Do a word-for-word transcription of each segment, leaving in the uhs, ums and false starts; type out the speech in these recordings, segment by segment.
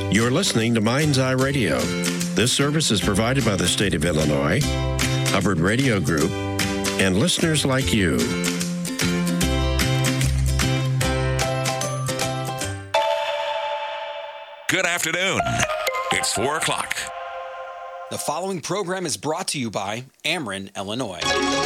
You're listening to Mind's Eye Radio. This service is provided by the state of Illinois, Hubbard Radio Group, and listeners like you. Good afternoon. It's four o'clock. The following program is brought to you by Ameren, Illinois.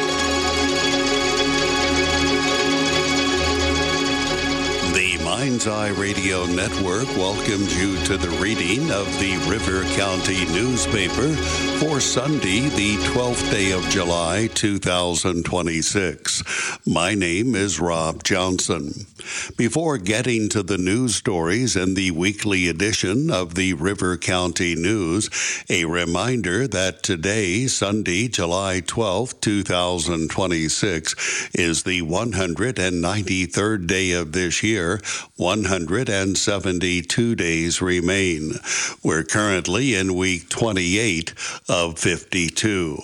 The Mind's Eye Radio Network welcomes you to the reading of the River County newspaper for Sunday, the twelfth day of July, two thousand twenty-six. My name is Rob Johnson. Before getting to the news stories in the weekly edition of the River County News, a reminder that today, Sunday, July twelfth, two thousand twenty-six, is the one hundred ninety-third day of this year. one hundred seventy-two days remain. We're currently in week twenty-eight of fifty-two.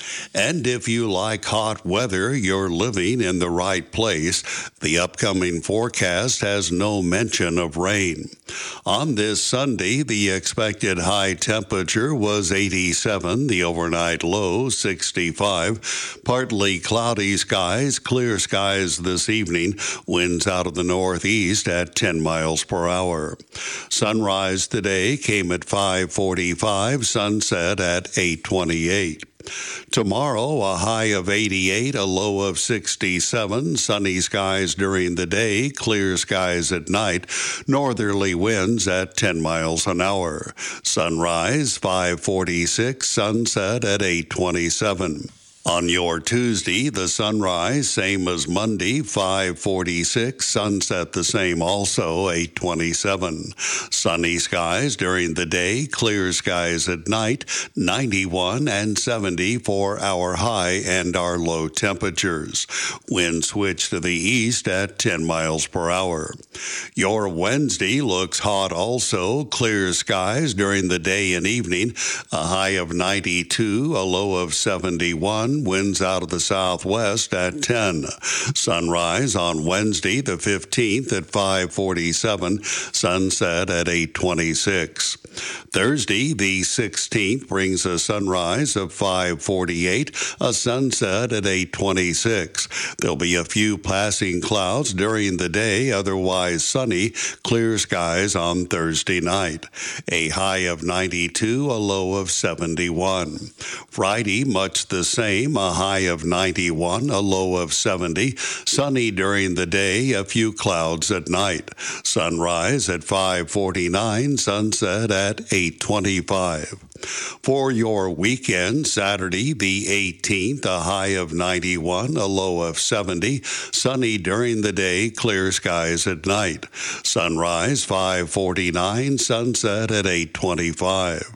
And if you like hot weather, you're living in the right place. The upcoming forecast has no mention of rain. On this Sunday, the expected high temperature was eighty-seven, the overnight low sixty-five. Partly cloudy skies, clear skies this evening, winds out of the northeast at ten miles per hour. Sunrise today came at five forty-five, sunset at eight twenty-eight. Tomorrow, a high of eighty-eight, a low of sixty-seven, sunny skies during the day, clear skies at night, northerly winds at ten miles an hour. Sunrise, five forty-six, sunset at eight twenty-seven. On your Tuesday, the sunrise, same as Monday, five forty-six, sunset the same also, eight twenty-seven. Sunny skies during the day, clear skies at night, ninety-one and seventy for our high and our low temperatures. Wind switch to the east at ten miles per hour. Your Wednesday looks hot also, clear skies during the day and evening, a high of ninety-two, a low of seventy-one. Winds out of the southwest at ten. Sunrise on Wednesday the fifteenth at five forty-seven, sunset at eight twenty-six. Thursday the sixteenth brings a sunrise of five forty-eight, a sunset at eight twenty-six. There'll be a few passing clouds during the day, otherwise sunny, clear skies on Thursday night. A high of ninety-two, a low of seventy-one. Friday, much the same. A high of ninety-one, a low of seventy. Sunny during the day, a few clouds at night. Sunrise at five forty-nine, sunset at eight twenty-five. For your weekend, Saturday the eighteenth, a high of ninety-one, a low of seventy. Sunny during the day, clear skies at night. Sunrise five forty-nine, sunset at eight twenty-five.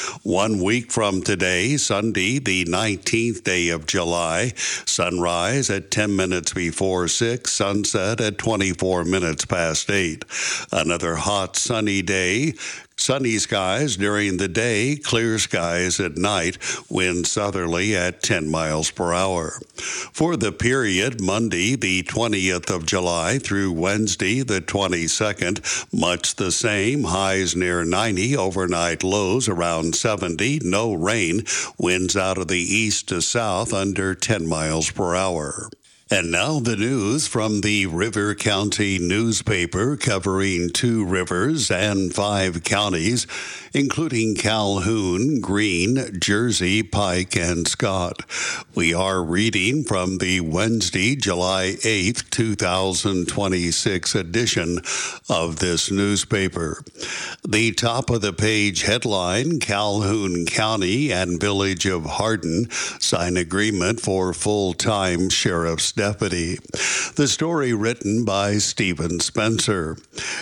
One week from today, Sunday, the nineteenth day of July, sunrise at ten minutes before six, sunset at twenty-four minutes past eight. Another hot sunny day. Sunny skies during the day, clear skies at night, wind southerly at ten miles per hour. For the period Monday, the twentieth of July through Wednesday, the twenty-second, much the same, highs near ninety, overnight lows around seventy, no rain, winds out of the east to south under ten miles per hour. And now the news from the River County newspaper covering two rivers and five counties, including Calhoun, Greene, Jersey, Pike, and Scott. We are reading from the Wednesday, July eighth, two thousand twenty-six edition of this newspaper. The top of the page headline, Calhoun County and Village of Hardin sign agreement for full-time sheriff's deputy. The story written by Stephen Spencer.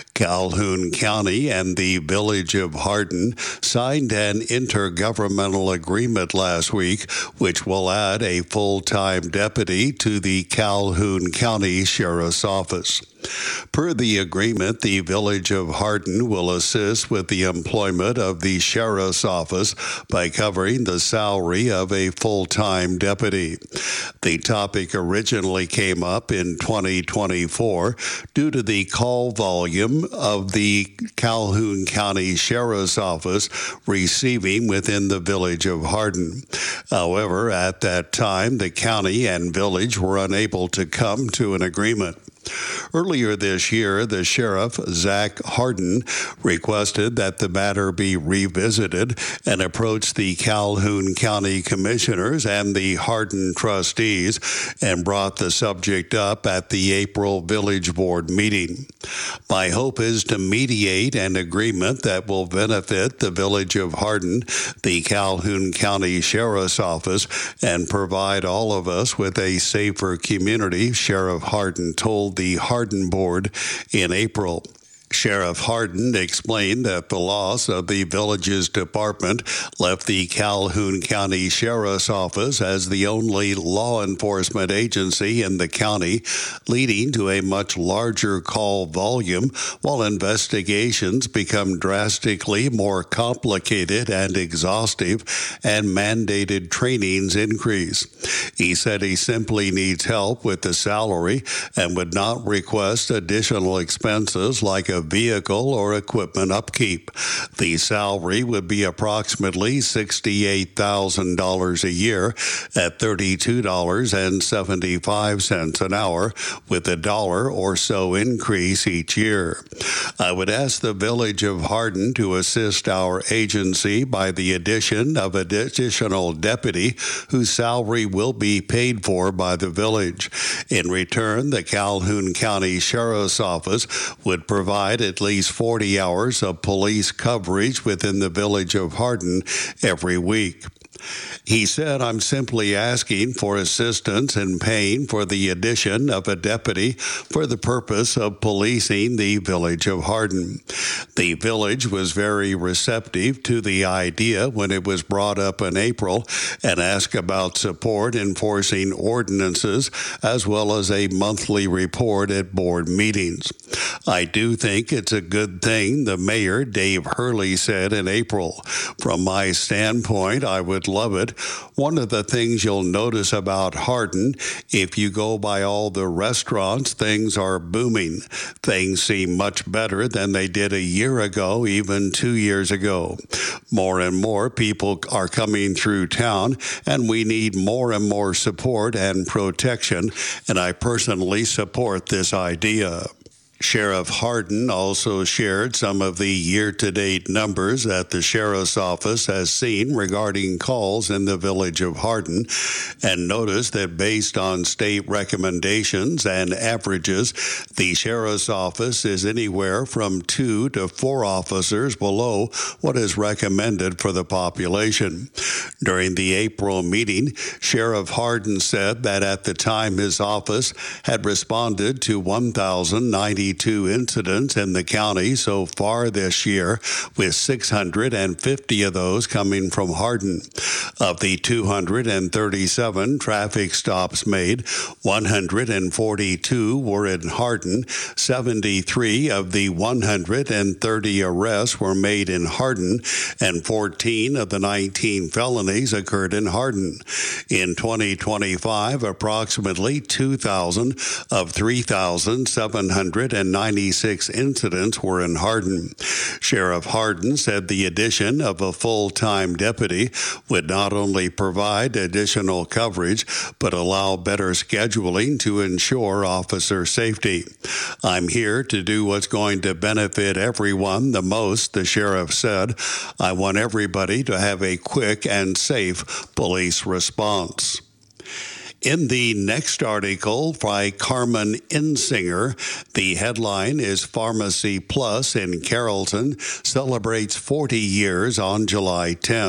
Calhoun County and the Village of Hardin signed an intergovernmental agreement last week, which will add a full-time deputy to the Calhoun County Sheriff's Office. Per the agreement, the Village of Hardin will assist with the employment of the Sheriff's Office by covering the salary of a full-time deputy. The topic originally came up in twenty twenty-four due to the call volume of the Calhoun County Sheriff's Office receiving within the Village of Hardin. However, at that time, the county and village were unable to come to an agreement. Earlier this year, the sheriff, Zach Hardin, requested that the matter be revisited and approached the Calhoun County Commissioners and the Hardin trustees and brought the subject up at the April Village Board meeting. My hope is to mediate an agreement that will benefit the Village of Hardin, the Calhoun County Sheriff's Office, and provide all of us with a safer community, Sheriff Hardin told the Hardin Board in April. Sheriff Hardin explained that the loss of the village's department left the Calhoun County Sheriff's Office as the only law enforcement agency in the county, leading to a much larger call volume while investigations become drastically more complicated and exhaustive and mandated trainings increase. He said he simply needs help with the salary and would not request additional expenses like a vehicle or equipment upkeep. The salary would be approximately sixty-eight thousand dollars a year at thirty-two dollars and seventy-five cents an hour, with a dollar or so increase each year. I would ask the Village of Hardin to assist our agency by the addition of an additional deputy whose salary will be paid for by the village. In return, the Calhoun County Sheriff's Office would provide at least forty hours of police coverage within the Village of Hardin every week. He said, I'm simply asking for assistance in paying for the addition of a deputy for the purpose of policing the Village of Hardin. The village was very receptive to the idea when it was brought up in April and asked about support enforcing ordinances as well as a monthly report at board meetings. I do think it's a good thing, the mayor, Dave Hurley, said in April. From my standpoint, I would love it. One of the things you'll notice about Hardin, if you go by all the restaurants, things are booming. Things seem much better than they did a year ago, even two years ago. More and more people are coming through town, and we need more and more support and protection, and I personally support this idea. Sheriff Hardin also shared some of the year-to-date numbers that the Sheriff's Office has seen regarding calls in the Village of Hardin, and noticed that based on state recommendations and averages, the Sheriff's Office is anywhere from two to four officers below what is recommended for the population. During the April meeting, Sheriff Hardin said that at the time his office had responded to one thousand ninety-two incidents in the county so far this year, with six hundred fifty of those coming from Hardin. Of the two hundred thirty-seven traffic stops made, one hundred forty-two were in Hardin. seventy-three of the one hundred thirty arrests were made in Hardin, and fourteen of the nineteen felonies occurred in Hardin. In twenty twenty-five, approximately two thousand of three thousand seven hundred ninety-six incidents were in Hardin. Sheriff Hardin said the addition of a full-time deputy would not only provide additional coverage, but allow better scheduling to ensure officer safety. I'm here to do what's going to benefit everyone the most, the sheriff said. I want everybody to have a quick and safe police response. In the next article by Carmen Insinger, the headline is Pharmacy Plus in Carrollton celebrates forty years on July tenth.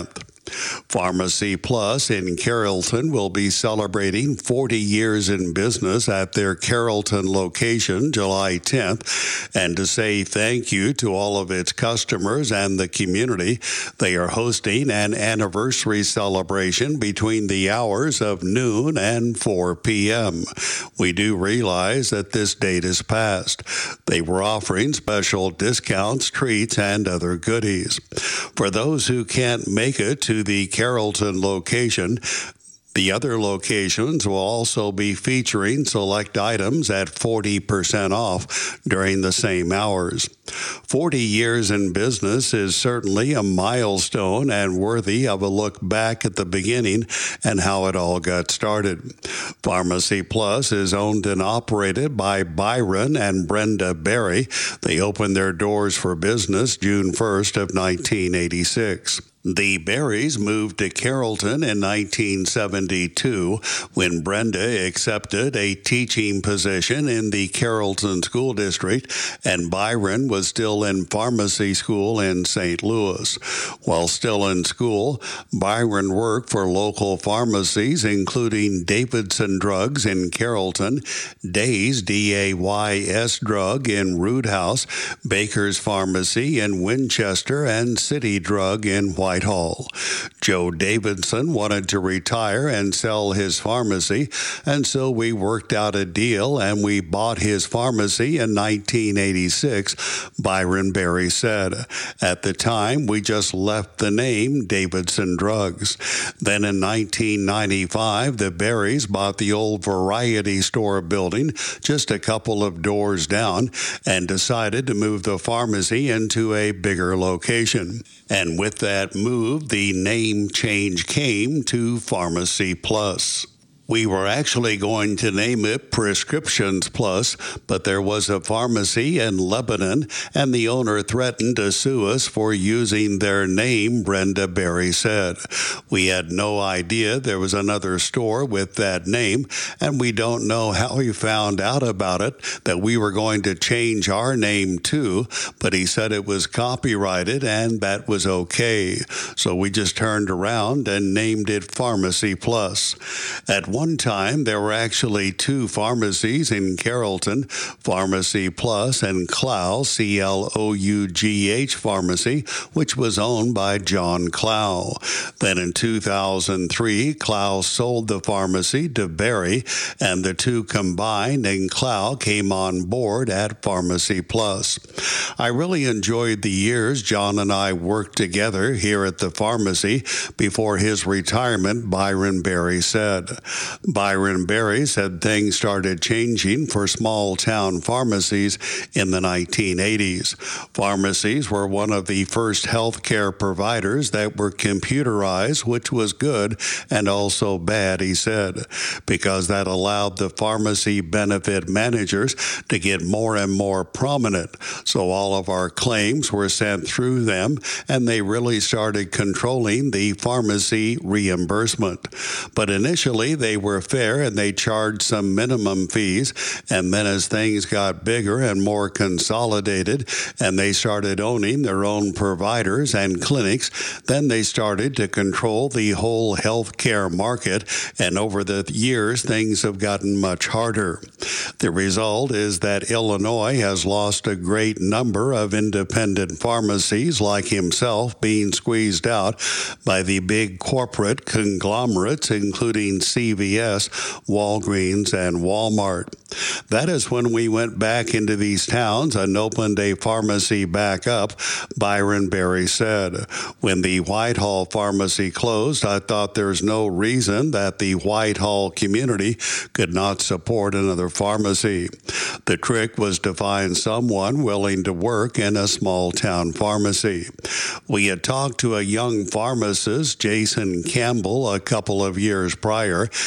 Pharmacy Plus in Carrollton will be celebrating forty years in business at their Carrollton location July tenth. And to say thank you to all of its customers and the community, they are hosting an anniversary celebration between the hours of noon and four p.m. We do realize that this date is past. They were offering special discounts, treats, and other goodies. For those who can't make it to the Carrollton location, the other locations will also be featuring select items at forty percent off during the same hours. forty years in business is certainly a milestone and worthy of a look back at the beginning and how it all got started. Pharmacy Plus is owned and operated by Byron and Brenda Berry. They opened their doors for business June first of nineteen eighty-six. The Berrys moved to Carrollton in nineteen seventy-two when Brenda accepted a teaching position in the Carrollton School District, and Byron was still in pharmacy school in Saint Louis. While still in school, Byron worked for local pharmacies, including Davidson Drugs in Carrollton, Days, D A Y S Drug in Roodhouse, Baker's Pharmacy in Winchester, and City Drug in White Whitehall. Joe Davidson wanted to retire and sell his pharmacy, and so we worked out a deal and we bought his pharmacy in nineteen eighty-six, Byron Berry said. At the time, we just left the name Davidson Drugs. Then in nineteen ninety-five, the Berrys bought the old Variety Store building just a couple of doors down and decided to move the pharmacy into a bigger location. And with that move, the name change came to Pharmacy Plus. We were actually going to name it Prescriptions Plus, but there was a pharmacy in Lebanon, and the owner threatened to sue us for using their name, Brenda Berry said. We had no idea there was another store with that name, and we don't know how he found out about it, that we were going to change our name too, but he said it was copyrighted and that was okay. So we just turned around and named it Pharmacy Plus. At one One time, there were actually two pharmacies in Carrollton, Pharmacy Plus and Clough, C L O U G H Pharmacy, which was owned by John Clough. Then in two thousand three, Clough sold the pharmacy to Berry, and the two combined, and Clough came on board at Pharmacy Plus. I really enjoyed the years John and I worked together here at the pharmacy before his retirement, Byron Berry said. Byron Berry said things started changing for small-town pharmacies in the nineteen eighties. Pharmacies were one of the first healthcare providers that were computerized, which was good and also bad, he said, because that allowed the pharmacy benefit managers to get more and more prominent. So all of our claims were sent through them, and they really started controlling the pharmacy reimbursement. But initially, they were fair and they charged some minimum fees, and then as things got bigger and more consolidated and they started owning their own providers and clinics, then they started to control the whole healthcare market, and over the years things have gotten much harder. The result is that Illinois has lost a great number of independent pharmacies like himself, being squeezed out by the big corporate conglomerates including C V S, Walgreens, and Walmart. That is when we went back into these towns and opened a pharmacy back up, Byron Berry said. When the Whitehall pharmacy closed, I thought there's no reason that the Whitehall community could not support another pharmacy. The trick was to find someone willing to work in a small-town pharmacy. We had talked to a young pharmacist, Jason Campbell, a couple of years prior,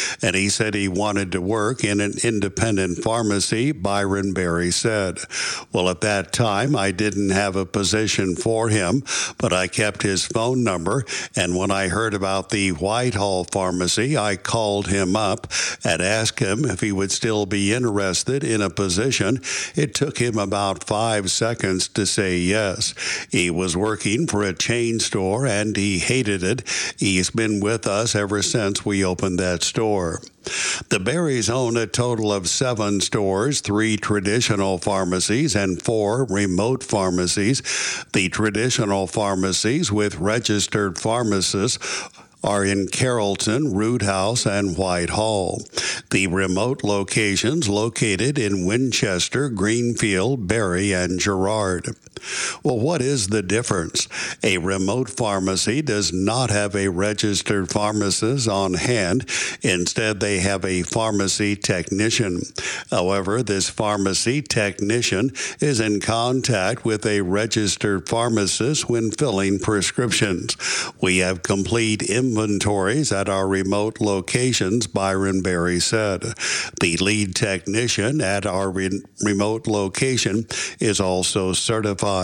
and he said he wanted to work in an independent pharmacy, Byron Berry said. Well, at that time, I didn't have a position for him, but I kept his phone number, and when I heard about the Whitehall Pharmacy, I called him up and asked him if he would still be interested in a position. It took him about five seconds to say yes. He was working for a chain store, and he hated it. He's been with us ever since we opened that store. The Berrys own a total of seven stores, three traditional pharmacies and four remote pharmacies. The traditional pharmacies with registered pharmacists are in Carrollton, Root House, and Whitehall. The remote locations located in Winchester, Greenfield, Berry, and Girard. Well, what is the difference? A remote pharmacy does not have a registered pharmacist on hand. Instead, they have a pharmacy technician. However, this pharmacy technician is in contact with a registered pharmacist when filling prescriptions. We have complete inventories at our remote locations, Byron Berry said. The lead technician at our re- remote location is also certified.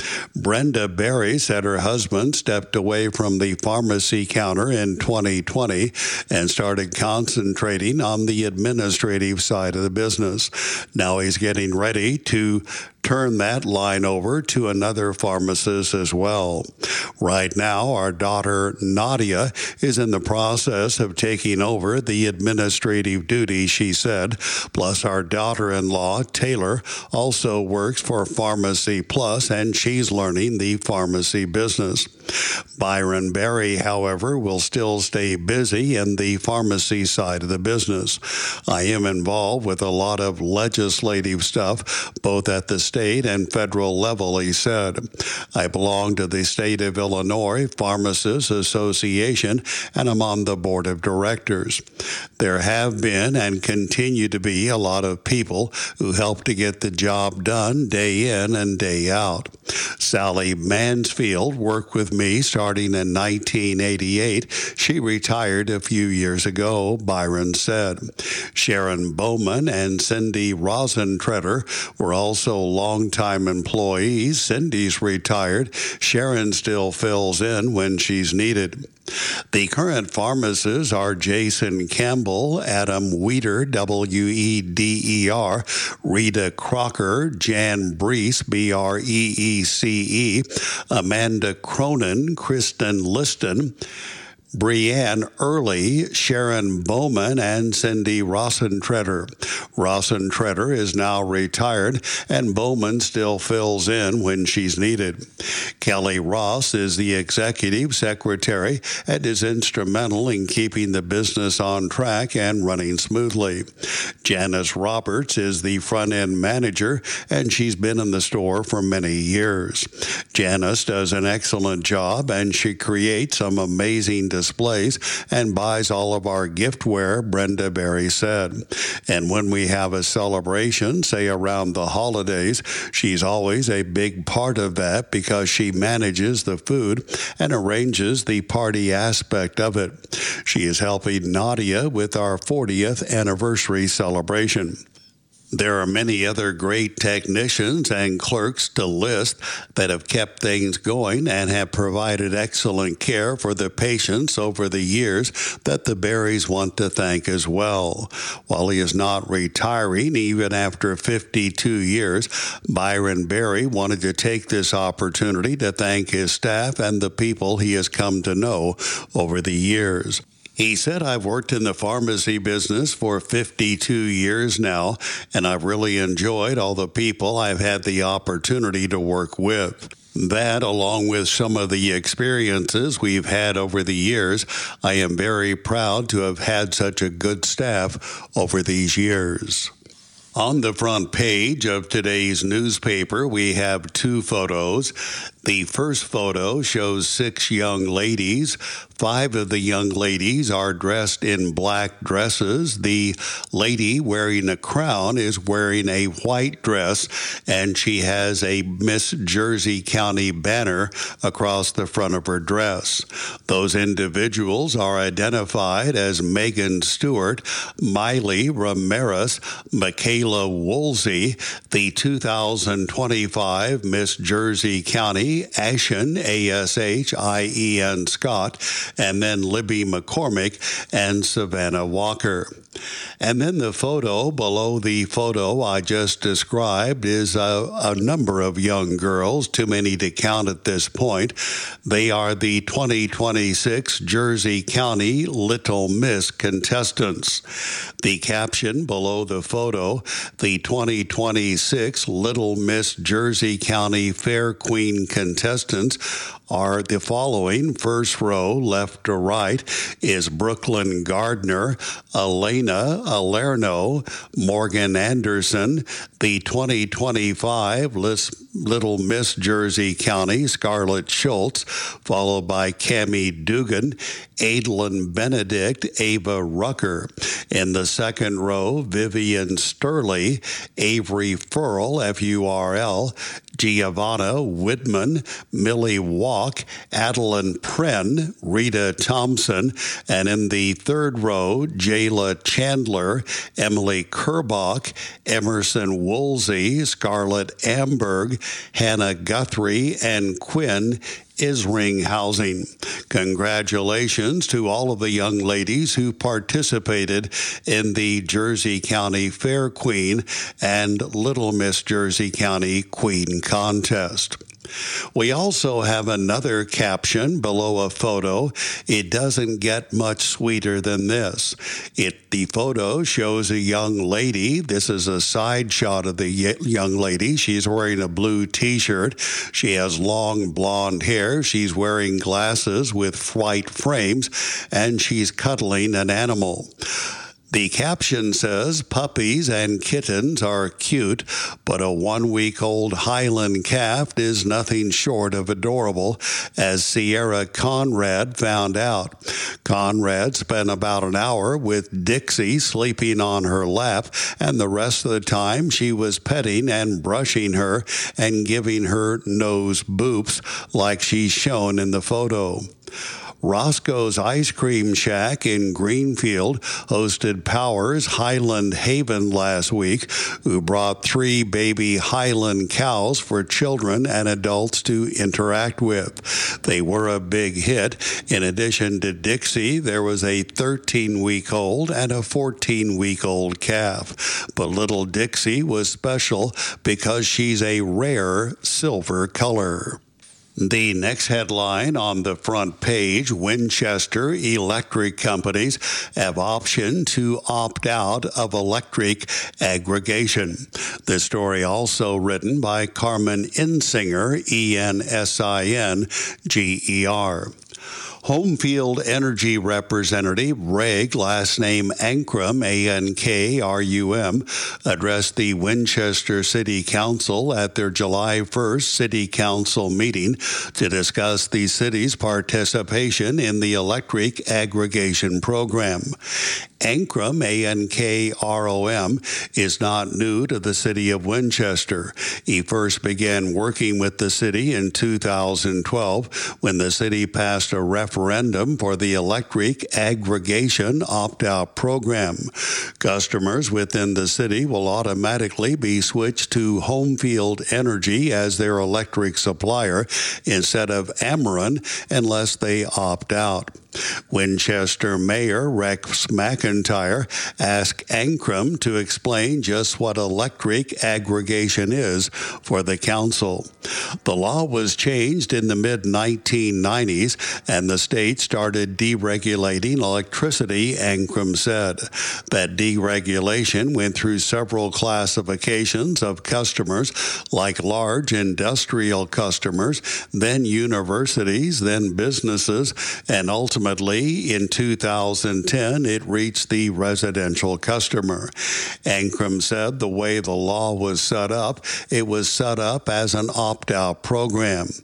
Brenda Berry said her husband stepped away from the pharmacy counter in twenty twenty and started concentrating on the administrative side of the business. Now he's getting ready to turn that line over to another pharmacist as well. Right now, our daughter Nadia is in the process of taking over the administrative duties, she said. Plus, our daughter-in-law, Taylor, also works for Pharmacy Plus, and she's learning the pharmacy business. Byron Berry, however, will still stay busy in the pharmacy side of the business. I am involved with a lot of legislative stuff, both at the state and federal level, he said. I belong to the State of Illinois Pharmacists Association, and I'm on the board of directors. There have been and continue to be a lot of people who help to get the job done day in and day out. Sally Mansfield worked with me starting in nineteen eighty-eight. She retired a few years ago, Byron said. Sharon Bowman and Cindy Rosentretter were also longtime employees. Cindy's retired. Sharon still fills in when she's needed. The current pharmacists are Jason Campbell, Adam Weeder, W E D E R, Rita Crocker, Jan Brees, B R E E C E, Amanda Cronin, Kristen Liston, Brianne Early, Sharon Bowman, and Cindy Rosentretter. Rosentretter is now retired, and Bowman still fills in when she's needed. Kelly Ross is the executive secretary and is instrumental in keeping the business on track and running smoothly. Janice Roberts is the front-end manager, and she's been in the store for many years. Janice does an excellent job, and she creates some amazing displays and buys all of our giftware, Brenda Berry said. And when we have a celebration, say around the holidays, she's always a big part of that because she manages the food and arranges the party aspect of it. She is helping Nadia with our fortieth anniversary celebration. There are many other great technicians and clerks to list that have kept things going and have provided excellent care for the patients over the years that the Berrys want to thank as well. While he is not retiring, even after fifty-two years, Byron Berry wanted to take this opportunity to thank his staff and the people he has come to know over the years. He said, I've worked in the pharmacy business for fifty-two years now, and I've really enjoyed all the people I've had the opportunity to work with. That, along with some of the experiences we've had over the years, I am very proud to have had such a good staff over these years. On the front page of today's newspaper, we have two photos. The first photo shows six young ladies Five of the young ladies are dressed in black dresses. The lady wearing a crown is wearing a white dress, and she has a Miss Jersey County banner across the front of her dress. Those individuals are identified as Megan Stewart, Miley Ramirez, Michaela Woolsey, the two thousand twenty-five Miss Jersey County, Ashen, A S H I E N Scott, and then Libby McCormick and Savannah Walker. And then the photo below the photo I just described is a, a number of young girls, too many to count at this point. They are the twenty twenty-six Jersey County Little Miss contestants. The caption below the photo, the twenty twenty-six Little Miss Jersey County Fair Queen contestants are the following. First row, left to right, is Brooklyn Gardner, Elena Alerno, Morgan Anderson, the twenty twenty-five Little Miss Jersey County, Scarlett Schultz, followed by Cammie Dugan, Adlin Benedict, Ava Rucker. In the second row, Vivian Sturley, Avery Furl, F U R L, Giovanna Whitman, Millie Walk, Adeline Pren, Rita Thompson, and in the third row, Jayla Chandler, Emily Kerbach, Emerson Woolsey, Scarlett Amberg, Hannah Guthrie, and Quinn Isringhousing. Congratulations to all of the young ladies who participated in the Jersey County Fair Queen and Little Miss Jersey County Queen contest. We also have another caption below a photo. It doesn't get much sweeter than this. It the photo shows a young lady. This is a side shot of the young lady. She's wearing a blue T-shirt. She has long blonde hair. She's wearing glasses with white frames, and she's cuddling an animal. The caption says, puppies and kittens are cute, but a one-week-old Highland calf is nothing short of adorable, as Sierra Conrad found out. Conrad spent about an hour with Dixie sleeping on her lap, and the rest of the time she was petting and brushing her and giving her nose boops like she's shown in the photo. Roscoe's Ice Cream Shack in Greenfield hosted Powers Highland Haven last week, who brought three baby Highland cows for children and adults to interact with. They were a big hit. In addition to Dixie, there was a thirteen-week-old and a fourteen-week-old calf. But little Dixie was special because she's a rare silver color. The next headline on the front page, Winchester Electric Companies have option to opt out of electric aggregation. The story also written by Carmen Insinger, E N S I N G E R. Homefield Energy Representative Reg, last name Ankrum, A N K R U M, addressed the Winchester City Council at their July first City Council meeting to discuss the city's participation in the electric aggregation program. Ankrum, A N K R O M, is not new to the city of Winchester. He first began working with the city in two thousand twelve when the city passed a referendum for the electric aggregation opt-out program. Customers within the city will automatically be switched to Homefield Energy as their electric supplier instead of Ameren unless they opt out. Winchester Mayor Rex McIntyre asked Ankrum to explain just what electric aggregation is for the council. The law was changed in the mid nineteen nineties, and the state started deregulating electricity, Ankrum said. That deregulation went through several classifications of customers, like large industrial customers, then universities, then businesses, and ultimately Ultimately, in two thousand ten, it reached the residential customer. Ankrum said the way the law was set up, it was set up as an opt-out program.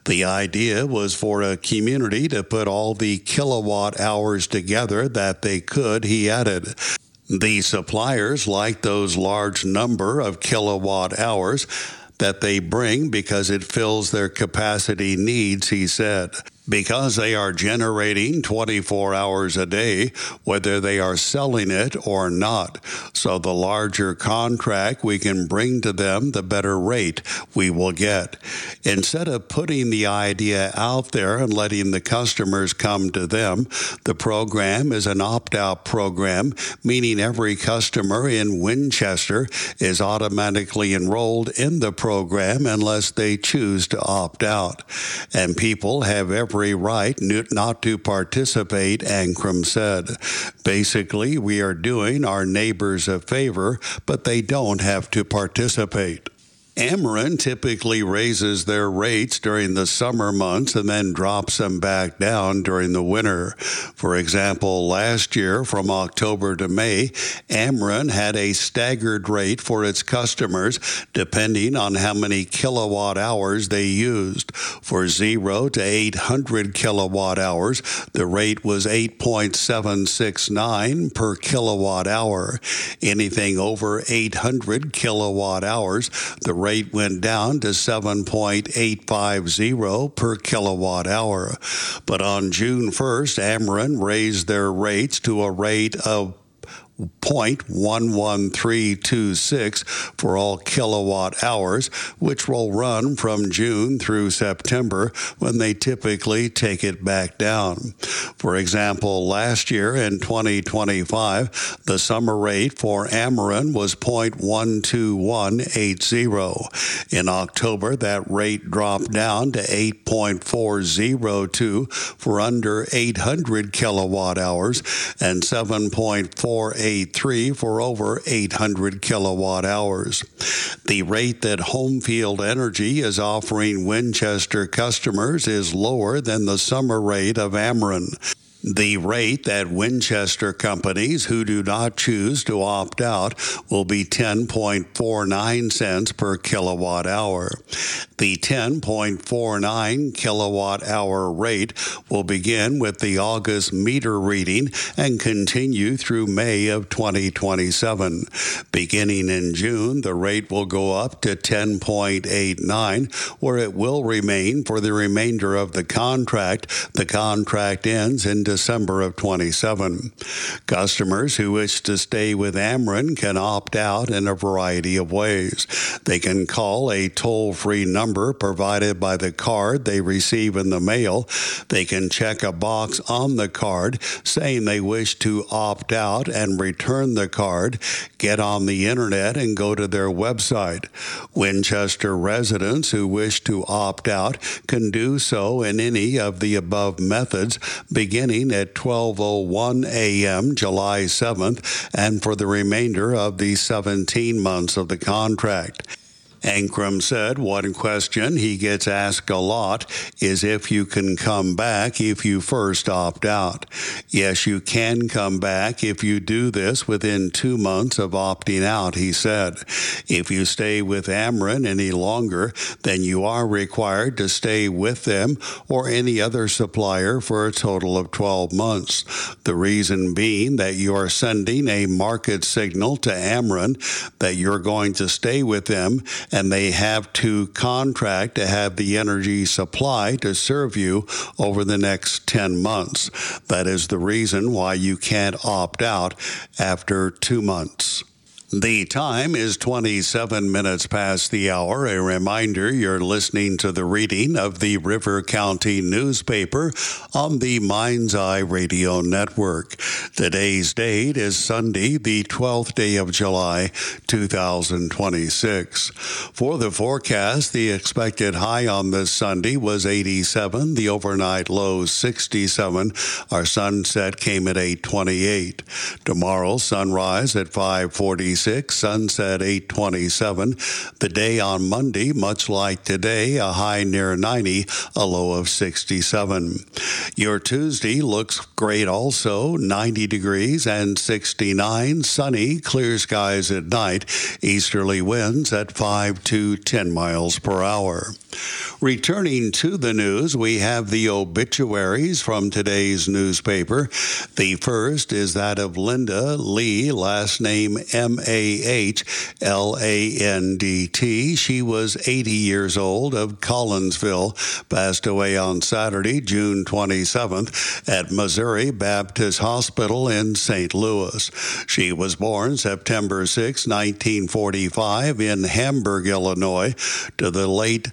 The idea was for a community to put all the kilowatt hours together that they could, he added. The suppliers like those large number of kilowatt hours that they bring because it fills their capacity needs, he said. Because they are generating twenty-four hours a day, whether they are selling it or not. So the larger contract we can bring to them, the better rate we will get. Instead of putting the idea out there and letting the customers come to them, the program is an opt-out program, meaning every customer in Winchester is automatically enrolled in the program unless they choose to opt out. And people have every right not to participate, Ankrum said. Basically, we are doing our neighbors a favor, but they don't have to participate. Ameren typically raises their rates during the summer months and then drops them back down during the winter. For example, last year from October to May, Ameren had a staggered rate for its customers depending on how many kilowatt hours they used. For zero to eight hundred kilowatt hours, the rate was eight point seven six nine per kilowatt hour. Anything over eight hundred kilowatt hours, the rate rate went down to seven point eight five zero per kilowatt hour. But on June first, Ameren raised their rates to a rate of zero point one one three two six for all kilowatt hours, which will run from June through September when they typically take it back down. For example, last year in twenty twenty-five, the summer rate for Ameren was zero point one two one eight zero. In October, that rate dropped down to eight point four zero two for under eight hundred kilowatt hours and seven point four eight three for over eight hundred kilowatt hours. The rate that Homefield Energy is offering Winchester customers is lower than the summer rate of Ameren. The rate that Winchester companies who do not choose to opt out will be ten point four nine cents per kilowatt hour. The ten point four nine kilowatt hour rate will begin with the August meter reading and continue through May of twenty twenty-seven. Beginning in June, the rate will go up to ten point eight nine, where it will remain for the remainder of the contract. The contract ends in December of twenty-seven. Customers who wish to stay with Ameren can opt out in a variety of ways. They can call a toll-free number provided by the card they receive in the mail. They can check a box on the card saying they wish to opt out and return the card, get on the internet and go to their website. Winchester residents who wish to opt out can do so in any of the above methods beginning at twelve oh one a.m. July seventh and for the remainder of the seventeen months of the contract. Ankrum said one question he gets asked a lot is if you can come back if you first opt out. Yes, you can come back if you do this within two months of opting out, he said. If you stay with Ameren any longer, then you are required to stay with them or any other supplier for a total of twelve months. The reason being that you are sending a market signal to Ameren that you're going to stay with them, and they have to contract to have the energy supply to serve you over the next ten months. That is the reason why you can't opt out after two months. The time is twenty-seven minutes past the hour. A reminder, you're listening to the reading of the River County newspaper on the Mind's Eye Radio Network. Today's date is Sunday, the twelfth day of July, two thousand twenty-six. For the forecast, the expected high on this Sunday was eighty-seven, the overnight low sixty-seven. Our sunset came at eight twenty-eight. Tomorrow, sunrise at five forty-six. twenty-six, sunset eight twenty-seven. The day on Monday, much like today, a high near ninety, a low of sixty-seven. Your Tuesday looks great also, ninety degrees and sixty-nine, sunny, clear skies at night, easterly winds at five to ten miles per hour. Returning to the news, we have the obituaries from today's newspaper. The first is that of Linda Lee, last name M A H L A N D T. She was eighty years old, of Collinsville, passed away on Saturday, June twenty-seventh, at Missouri Baptist Hospital in Saint Louis. She was born September sixth, nineteen forty-five, in Hamburg, Illinois, to the late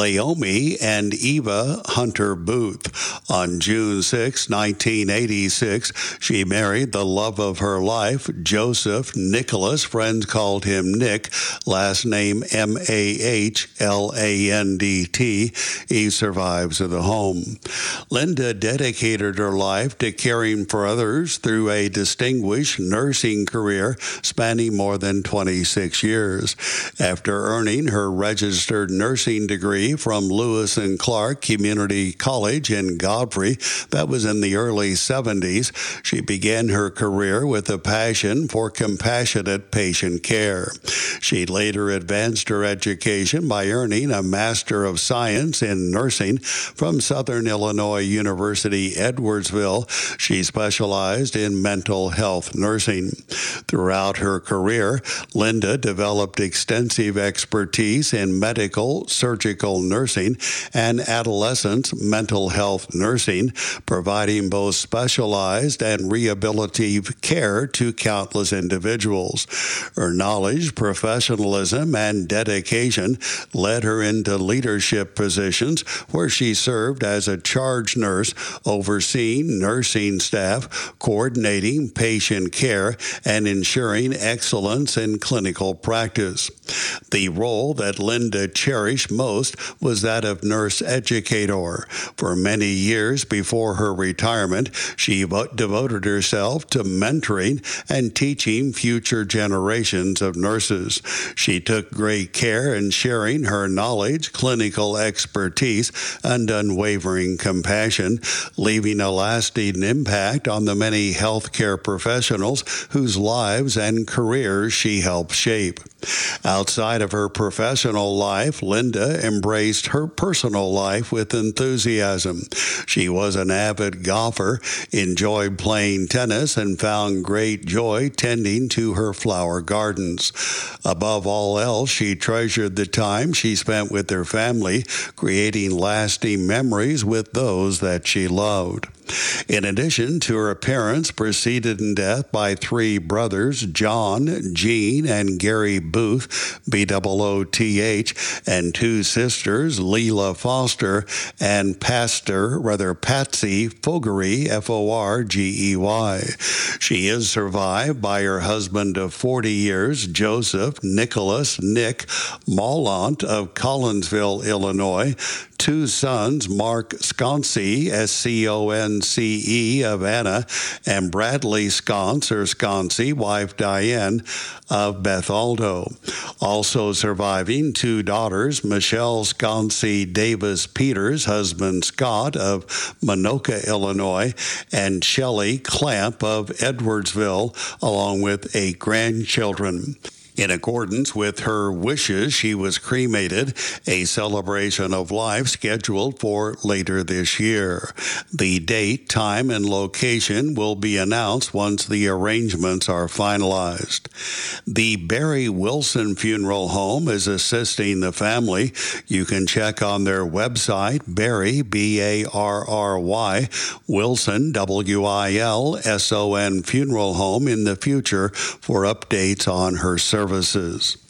Laomi and Eva Hunter Booth. On June sixth, nineteen eighty-six, she married the love of her life, Joseph Nicholas. Friends called him Nick, last name M A H L A N D T. He survives at the home. Linda dedicated her life to caring for others through a distinguished nursing career spanning more than twenty-six years. After earning her registered nursing degree from Lewis and Clark Community College in Godfrey, that was in the early seventies, she began her career with a passion for compassionate patient care. She later advanced her education by earning a Master of Science in Nursing from Southern Illinois University, Edwardsville. She specialized in mental health nursing. Throughout her career, Linda developed extensive expertise in medical, surgical nursing, and adolescent mental health nursing, providing both specialized and rehabilitative care to countless individuals. Her knowledge, professionalism, and dedication led her into leadership positions where she served as a charge nurse, overseeing nursing staff, coordinating patient care, and ensuring excellence in clinical practice. The role that Linda cherished most was that of nurse educator. For many years before her retirement, she devoted herself to mentoring and teaching future generations of nurses. She took great care in sharing her knowledge, clinical expertise, and unwavering compassion, leaving a lasting impact on the many healthcare professionals whose lives and careers she helped shape. Outside of her professional life, Linda embraced her personal life with enthusiasm. She was an avid golfer, enjoyed playing tennis, and found great joy tending to her flower gardens. Above all else, she treasured the time she spent with her family, creating lasting memories with those that she loved. In addition to her parents, preceded in death by three brothers, John, Jean, and Gary Booth, B O O T H, and two sisters, Leela Foster and Pastor, rather Patsy Fogarty, F O R G E Y. She is survived by her husband of forty years, Joseph Nicholas Nick Maulant of Collinsville, Illinois, two sons, Mark Sconce, S C O N C E, of Anna, and Bradley Sconce, or Sconce, wife Diane, of Bethalto. Also surviving, two daughters, Michelle Sconce Davis Peters, husband Scott, of Minoka, Illinois, and Shelley Clamp of Edwardsville, along with eight grandchildren. In accordance with her wishes, she was cremated, a celebration of life scheduled for later this year. The date, time, and location will be announced once the arrangements are finalized. The Barry Wilson Funeral Home is assisting the family. You can check on their website, Barry, B A R R Y, Wilson, W I L S O N Funeral Home, in the future for updates on her services. Services.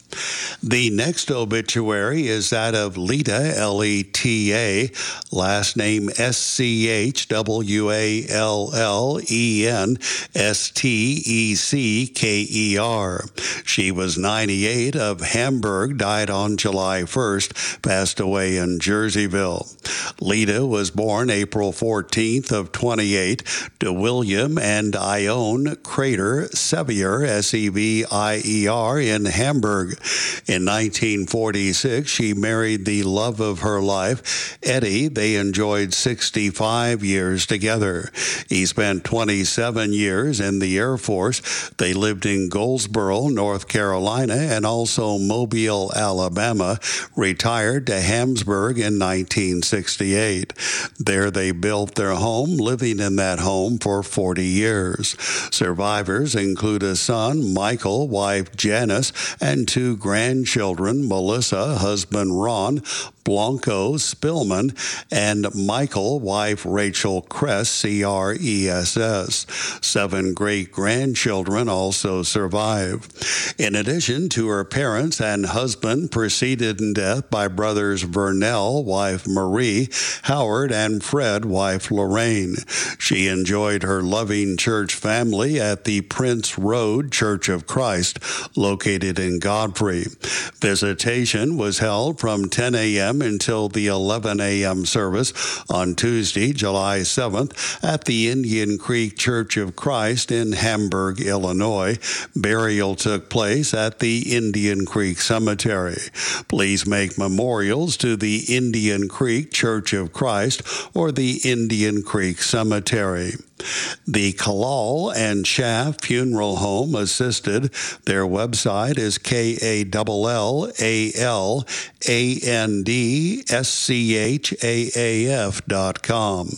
The next obituary is that of Leta, L E T A, last name S C H W A L L E N S T E C K E R. She was ninety-eight, of Hamburg, died on July first, passed away in Jerseyville. Leta was born April fourteenth of twenty-eight to William and Ione Crater Sevier, S E V I E R, in Hamburg. In nineteen forty-six, she married the love of her life, Eddie. They enjoyed sixty-five years together. He spent twenty-seven years in the Air Force. They lived in Goldsboro, North Carolina, and also Mobile, Alabama, retired to Hamburg in nineteen sixty-eight. There they built their home, living in that home for forty years. Survivors include a son, Michael, wife Janice, and two grandchildren, Melissa, husband Ron, Blanco Spillman, and Michael, wife Rachel Cress, C R E S S. Seven great-grandchildren also survive. In addition to her parents and husband, preceded in death by brothers Vernell, wife Marie, Howard, and Fred, wife Lorraine. She enjoyed her loving church family at the Prince Road Church of Christ, located in Godfrey. Visitation was held from ten a.m. until the eleven a.m. service on Tuesday, July seventh, at the Indian Creek Church of Christ in Hamburg, Illinois. Burial took place at the Indian Creek Cemetery. Please make memorials to the Indian Creek Church of Christ or the Indian Creek Cemetery. The Kalal and Schaff Funeral Home assisted. Their website is K A L L A L A N D S C H A A F dot com.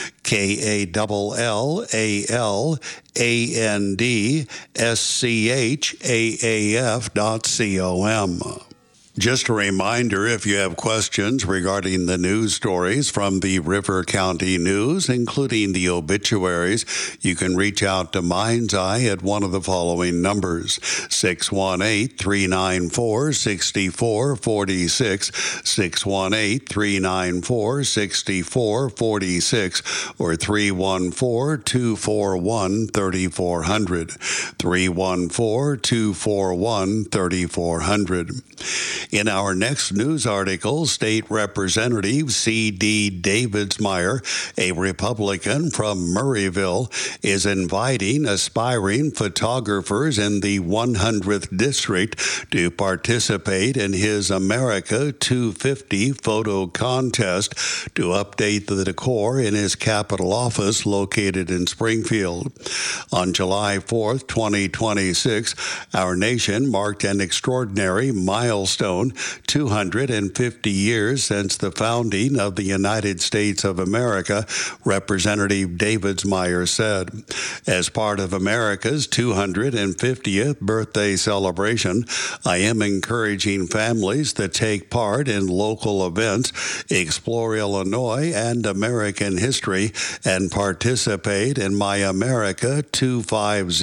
K A L L A L A N D S C H A A F dot com. Just a reminder, if you have questions regarding the news stories from the River County News, including the obituaries, you can reach out to Mind's Eye at one of the following numbers: six one eight, three nine four, six four four six, six one eight, three nine four, six four four six, or three one four, two four one, three four zero zero, three one four, two four one, three four zero zero. In our next news article, State Representative C D Davidsmeyer, a Republican from Murrayville, is inviting aspiring photographers in the one hundredth District to participate in his America two fifty photo contest to update the decor in his Capitol office located in Springfield. On July fourth, twenty twenty-six, our nation marked an extraordinary milestone, two hundred fifty years since the founding of the United States of America, Representative Davidsmeyer said. As part of America's two hundred fiftieth birthday celebration, I am encouraging families to take part in local events, explore Illinois and American history, and participate in my America two fifty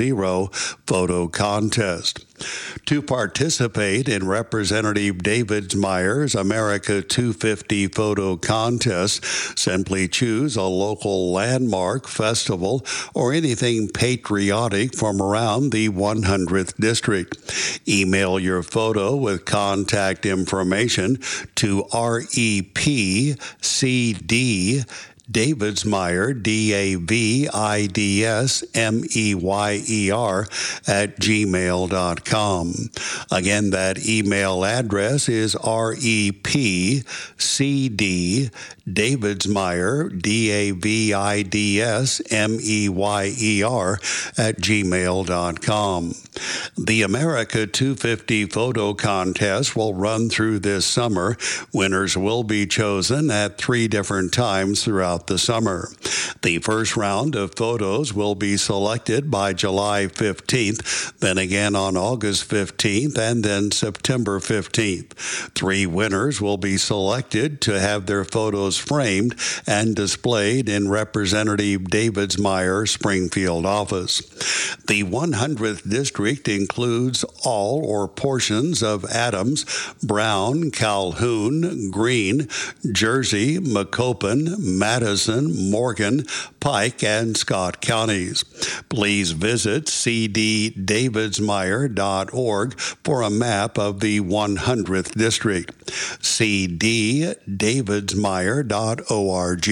photo contest. To participate in Representative Davidsmeyer's America two fifty photo contest, simply choose a local landmark, festival, or anything patriotic from around the one hundredth District. Email your photo with contact information to R E P C D Davidsmeyer, D A V I D S M E Y E R, at gmail dot com. Again, that email address is R E P C D Davidsmeyer, D A V I D S M E Y E R, at gmail dot com. The America two fifty photo contest will run through this summer. Winners will be chosen at three different times throughout throughout the summer. The first round of photos will be selected by July fifteenth, then again on August fifteenth, and then September fifteenth. Three winners will be selected to have their photos framed and displayed in Representative Davidsmeyer Springfield office. The one hundredth district includes all or portions of Adams, Brown, Calhoun, Greene, Jersey, Macoupin, Madison, Morgan, Pike, and Scott counties. Please visit c d davidsmeyer dot org for a map of the one hundredth district. c d davidsmeyer dot org.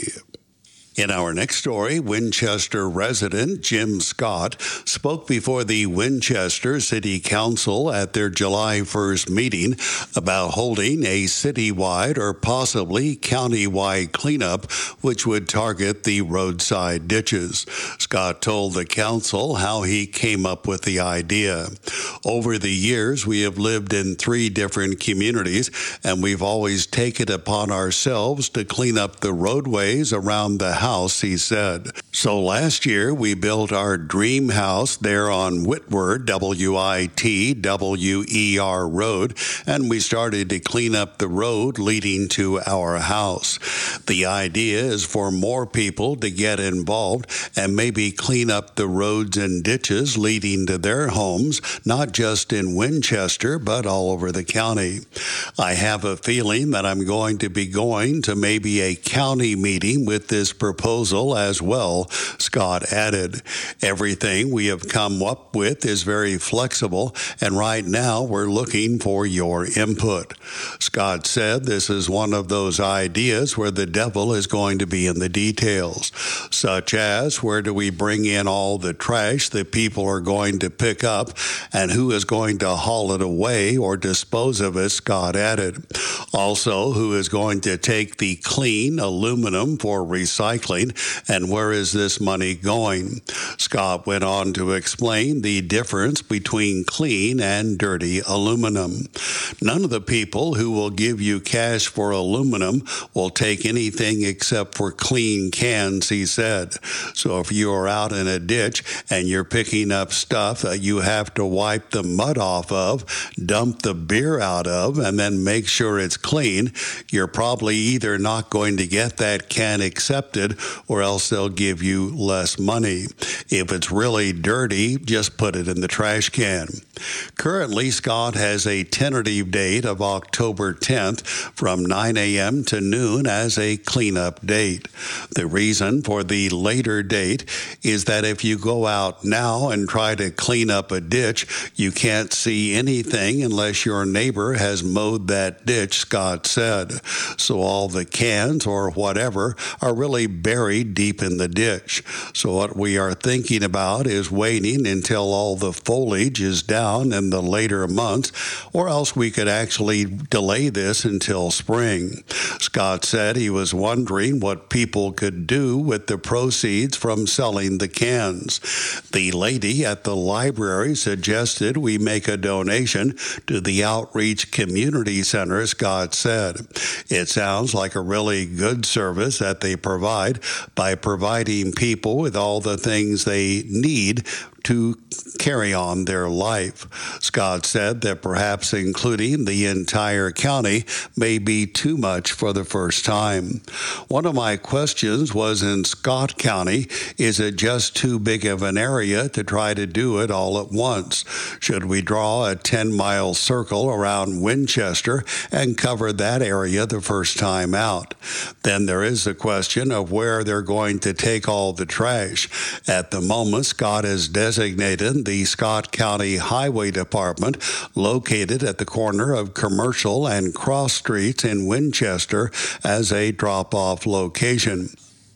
In our next story, Winchester resident Jim Scott spoke before the Winchester City Council at their July first meeting about holding a citywide or possibly countywide cleanup which would target the roadside ditches. Scott told the council how he came up with the idea. Over the years, we have lived in three different communities, and we've always taken it upon ourselves to clean up the roadways around the house, he said. So last year, we built our dream house there on Whitwer, W I T W E R Road, and we started to clean up the road leading to our house. The idea is for more people to get involved and maybe clean up the roads and ditches leading to their homes, not just in Winchester, but all over the county. I have a feeling that I'm going to be going to maybe a county meeting with this proposal as well, Scott added. Everything we have come up with is very flexible, and right now we're looking for your input. Scott said this is one of those ideas where the devil is going to be in the details, such as where do we bring in all the trash that people are going to pick up and who is going to haul it away or dispose of it, Scott added. Also, who is going to take the clean aluminum for recycling, and where is this money going? Scott went on to explain the difference between clean and dirty aluminum. None of the people who will give you cash for aluminum will take anything except for clean cans, he said. So if you are out in a ditch and you're picking up stuff that you have to wipe the mud off of, dump the beer out of, and then make sure it's clean, you're probably either not going to get that can accepted or else they'll give you less money. If it's really dirty, just put it in the trash can. Currently, Scott has a tentative date of October tenth from nine a.m. to noon as a cleanup date. The reason for the later date is that if you go out now and try to clean up a ditch, you can't see anything unless your neighbor has mowed that ditch, Scott said. So all the cans or whatever are really buried deep in the ditch. So what we are thinking about is waiting until all the foliage is down in the later months, or else we could actually delay this until spring. Scott said he was wondering what people could do with the proceeds from selling the cans. The lady at the library suggested we make a donation to the Outreach Community Center, Scott said. It sounds like a really good service that they provide by providing people with all the things they need to carry on their life. Scott said that perhaps including the entire county may be too much for the first time. One of my questions was, in Scott County, is it just too big of an area to try to do it all at once? Should we draw a ten-mile circle around Winchester and cover that area the first time out? Then there is the question of where they're going to take all the trash. At the moment, Scott has designated designated the Scott County Highway Department, located at the corner of Commercial and Cross Streets in Winchester, as a drop-off location.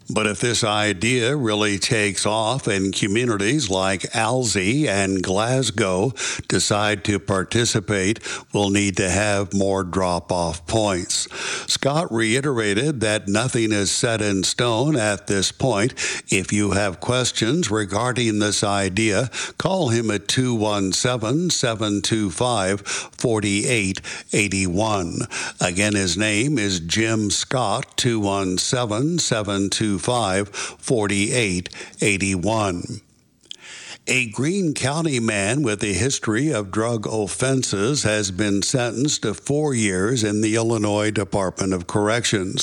But if this idea really takes off and communities like Alzey and Glasgow decide to participate, we'll need to have more drop-off points. Scott reiterated that nothing is set in stone at this point. If you have questions regarding this idea, call him at two one seven, seven two five, four eight eight one. Again, his name is Jim Scott, two one seven, seven two five, four eight eight one. A Greene County man with a history of drug offenses has been sentenced to four years in the Illinois Department of Corrections.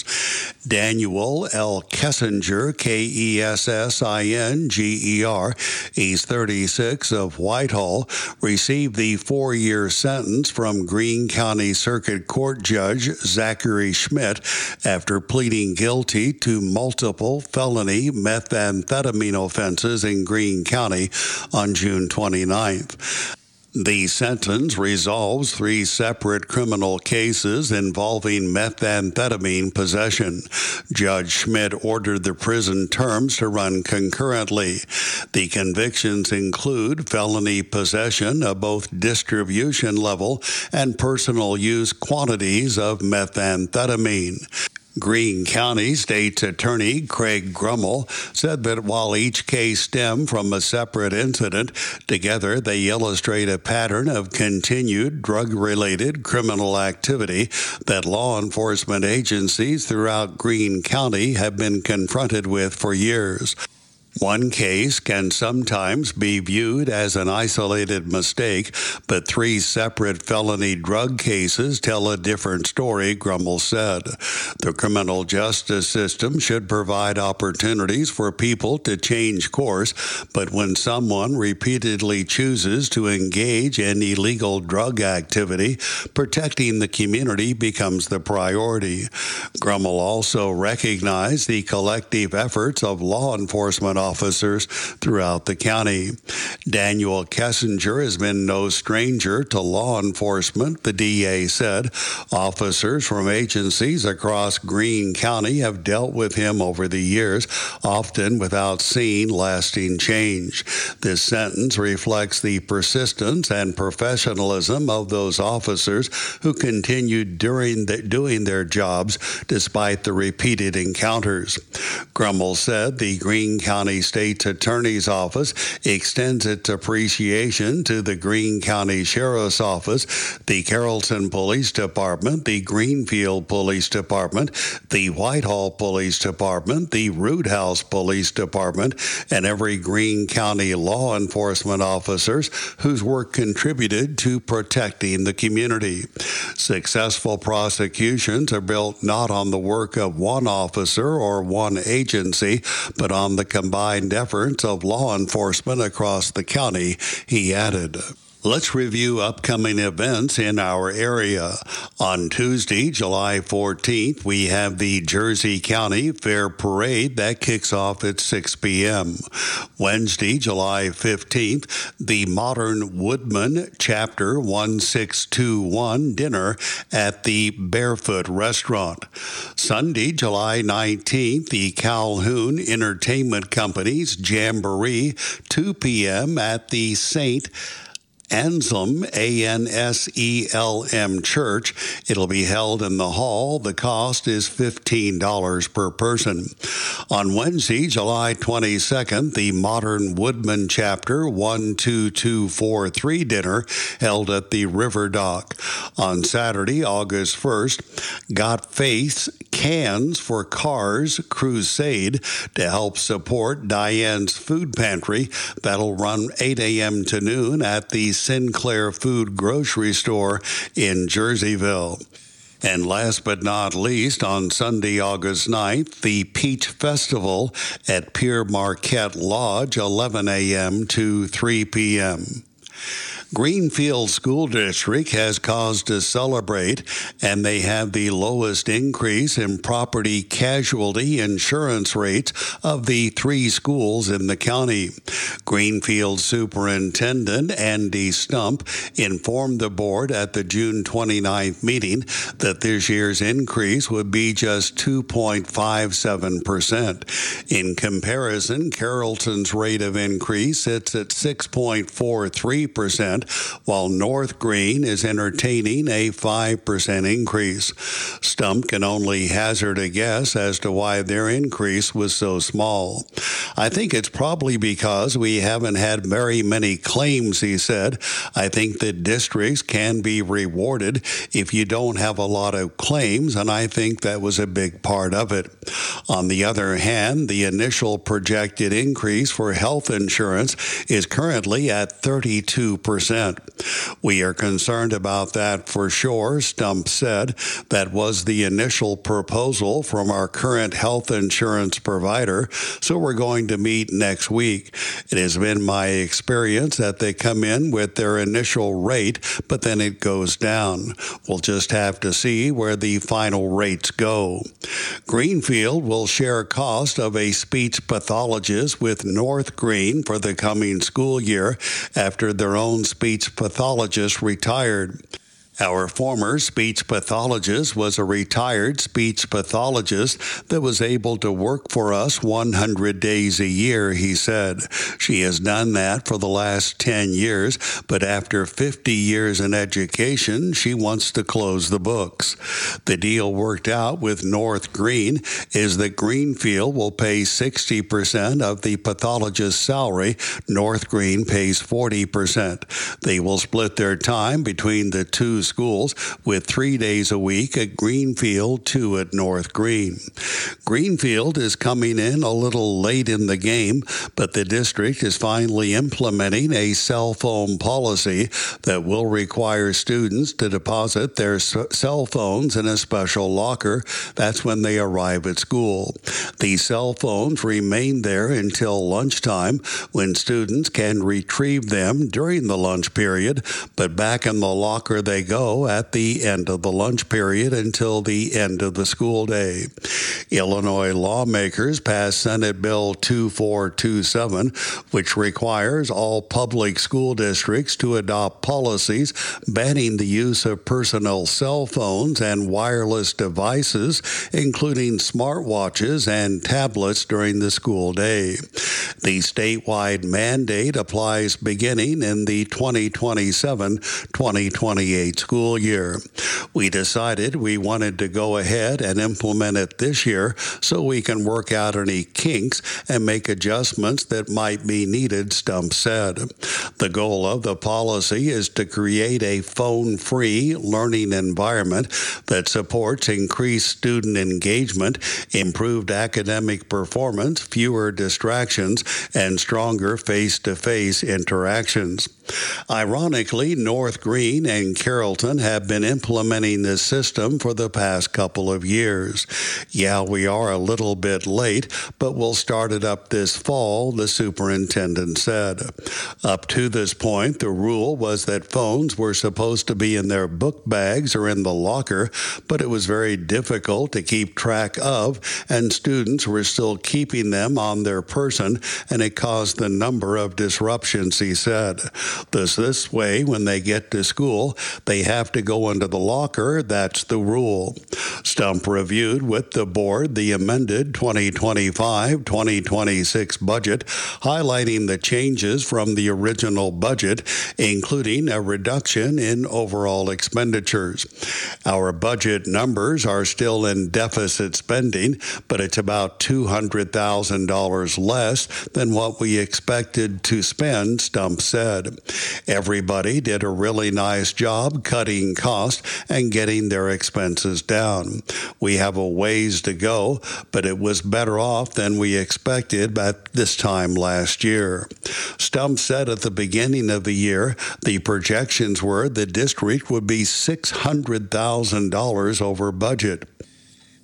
Daniel L. Kessinger, K E S S I N G E R, he's thirty-six, of Whitehall, received the four-year sentence from Greene County Circuit Court Judge Zachary Schmidt after pleading guilty to multiple felony methamphetamine offenses in Greene County on June twenty-ninth. The sentence resolves three separate criminal cases involving methamphetamine possession. Judge Schmidt ordered the prison terms to run concurrently. The convictions include felony possession of both distribution level and personal use quantities of methamphetamine. Greene County State's Attorney Craig Grummel said that while each case stemmed from a separate incident, together they illustrate a pattern of continued drug-related criminal activity that law enforcement agencies throughout Greene County have been confronted with for years. One case can sometimes be viewed as an isolated mistake, but three separate felony drug cases tell a different story, Grummel said. The criminal justice system should provide opportunities for people to change course, but when someone repeatedly chooses to engage in illegal drug activity, protecting the community becomes the priority. Grummel also recognized the collective efforts of law enforcement officers throughout the county. Daniel Kessinger has been no stranger to law enforcement, the D A said. Officers from agencies across Greene County have dealt with him over the years, often without seeing lasting change. This sentence reflects the persistence and professionalism of those officers who continued during the, doing their jobs despite the repeated encounters. Grummel said the Greene County State's Attorney's Office extends its appreciation to the Greene County Sheriff's Office, the Carrollton Police Department, the Greenfield Police Department, the Whitehall Police Department, the Root House Police Department, and every Greene County law enforcement officers whose work contributed to protecting the community. Successful prosecutions are built not on the work of one officer or one agency, but on the combined efforts of law enforcement across the county, he added. Let's review upcoming events in our area. On Tuesday, July fourteenth, we have the Jersey County Fair Parade that kicks off at six p.m. Wednesday, July fifteenth, the Modern Woodman Chapter one six two one dinner at the Barefoot Restaurant. Sunday, July nineteenth, the Calhoun Entertainment Company's Jamboree, two p.m. at the Saint Anselm, A N S E L M Church. It'll be held in the hall. The cost is fifteen dollars per person. On Wednesday, July twenty-second, the Modern Woodman Chapter one two two four three dinner held at the River Dock. On Saturday, August first, Got Faith's Cans for Cars Crusade to help support Diane's Food Pantry. That'll run eight a.m. to noon at the Sinclair Food Grocery Store in Jerseyville. And last but not least, on Sunday, August ninth, the Peach Festival at Pierre Marquette Lodge, eleven a.m. to three p.m. Greenfield School District has cause to celebrate, and they have the lowest increase in property casualty insurance rates of the three schools in the county. Greenfield Superintendent Andy Stump informed the board at the June twenty-ninth meeting that this year's increase would be just two point five seven percent. In comparison, Carrollton's rate of increase sits at six point four three percent, while North Green is entertaining a five percent increase. Stump can only hazard a guess as to why their increase was so small. I think it's probably because we haven't had very many claims, he said. I think that districts can be rewarded if you don't have a lot of claims, and I think that was a big part of it. On the other hand, the initial projected increase for health insurance is currently at thirty-two percent. We are concerned about that for sure, Stump said. That was the initial proposal from our current health insurance provider, so we're going to meet next week. It has been my experience that they come in with their initial rate, but then it goes down. We'll just have to see where the final rates go. Greenfield will share cost of a speech pathologist with North Green for the coming school year after their own speech pathologist retired. Our former speech pathologist was a retired speech pathologist that was able to work for us one hundred days a year, he said. She has done that for the last ten years, but after fifty years in education, she wants to close the books. The deal worked out with North Green is that Greenfield will pay sixty percent of the pathologist's salary. North Green pays forty percent. They will split their time between the two schools, with three days a week at Greenfield, two at North Green. Greenfield is coming in a little late in the game, but the district is finally implementing a cell phone policy that will require students to deposit their cell phones in a special locker. That's when they arrive at school. The cell phones remain there until lunchtime, when students can retrieve them during the lunch period, but back in the locker they go at the end of the lunch period until the end of the school day. Illinois lawmakers passed Senate Bill two four two seven, which requires all public school districts to adopt policies banning the use of personal cell phones and wireless devices, including smartwatches and tablets, during the school day. The statewide mandate applies beginning in the twenty twenty-seven twenty twenty-eight school year. We decided we wanted to go ahead and implement it this year so we can work out any kinks and make adjustments that might be needed, Stump said. The goal of the policy is to create a phone-free learning environment that supports increased student engagement, improved academic performance, fewer distractions, and stronger face-to-face interactions. Ironically, North Green and Carrollton have been implementing this system for the past couple of years. Yeah, we are a little bit late, but we'll start it up this fall, the superintendent said. Up to this point, the rule was that phones were supposed to be in their book bags or in the locker, but it was very difficult to keep track of, and students were still keeping them on their person, and it caused a number of disruptions, he said. This, this way, when they get to school, they have to go into the locker. That's the rule. Stump reviewed with the board the amended twenty twenty-five twenty twenty-six budget, highlighting the changes from the original budget, including a reduction in overall expenditures. Our budget numbers are still in deficit spending, but it's about two hundred thousand dollars less than what we expected to spend, Stump said. Everybody did a really nice job cutting costs and getting their expenses down. We have a ways to go, but it was better off than we expected at this time last year. Stump said at the beginning of the year, the projections were the district would be six hundred thousand dollars over budget.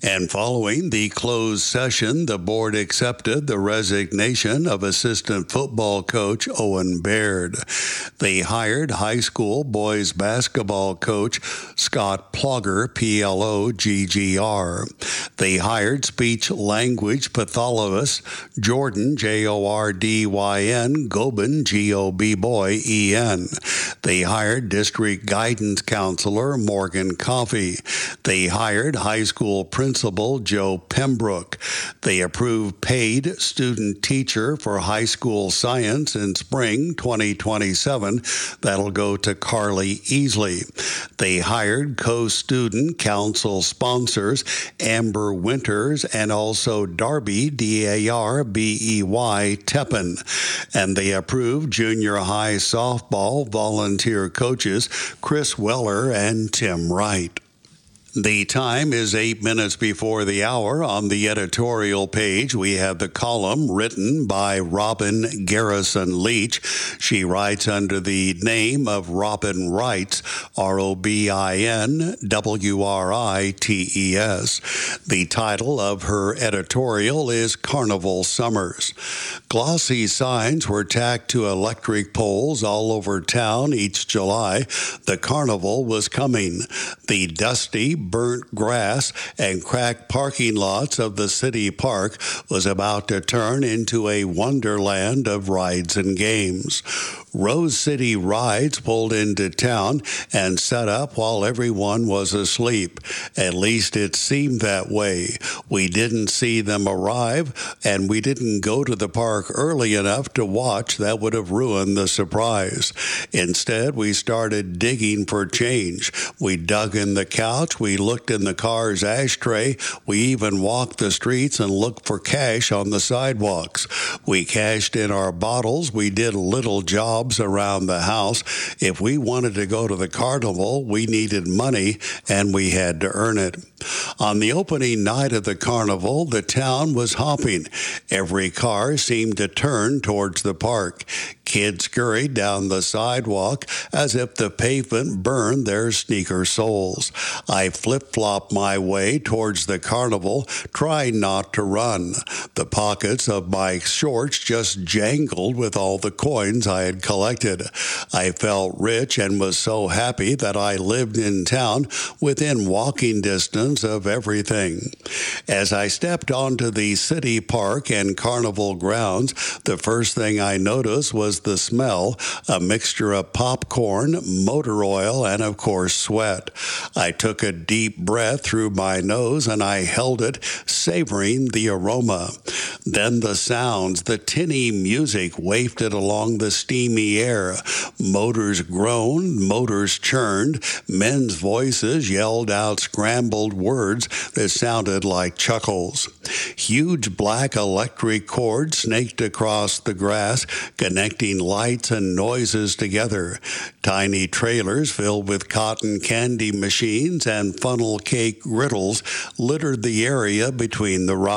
And following the closed session, the board accepted the resignation of assistant football coach Owen Baird. They hired high school boys basketball coach Scott Plogger, P L O G G R. They hired speech language pathologist Jordan, J O R D Y N, Gobin, G O B boy, E N. They hired district guidance counselor Morgan Coffey. They hired high school principal Principal Joe Pembroke. They approved paid student teacher for high school science in spring twenty twenty-seven. That'll go to Carly Easley. They hired co-student council sponsors Amber Winters and also Darby, D A R B E Y, Teppen. And they approved junior high softball volunteer coaches Chris Weller and Tim Wright. The time is eight minutes before the hour. On the editorial page, we have the column written by Robin Garrison Leach. She writes under the name of Robin Writes, R O B I N W R I T E S. The title of her editorial is Carnival Summers. Glossy signs were tacked to electric poles all over town each July. The carnival was coming. The dusty, burnt grass and cracked parking lots of the city park was about to turn into a wonderland of rides and games. Rose City Rides pulled into town and set up while everyone was asleep. At least it seemed that way. We didn't see them arrive, and we didn't go to the park early enough to watch. That would have ruined the surprise. Instead, we started digging for change. We dug in the couch. We looked in the car's ashtray. We even walked the streets and looked for cash on the sidewalks. We cashed in our bottles. We did little jobs around the house. If we wanted to go to the carnival, we needed money, and we had to earn it. On the opening night of the carnival, the town was hopping. Every car seemed to turn towards the park. Kids scurried down the sidewalk as if the pavement burned their sneaker soles. I flip-flopped my way towards the carnival, trying not to run. The pockets of my shorts just jangled with all the coins I had collected. I felt rich and was so happy that I lived in town within walking distance of everything. As I stepped onto the city park and carnival grounds, the first thing I noticed was the smell, a mixture of popcorn, motor oil, and of course sweat. I took a deep breath through my nose and I held it, savoring the aroma. Then the sounds, the tinny music wafted along the steamy air. Motors groaned, motors churned, men's voices yelled out scrambled words that sounded like chuckles. Huge black electric cords snaked across the grass, connecting lights and noises together. Tiny trailers filled with cotton candy machines and funnel cake griddles littered the area between the rides.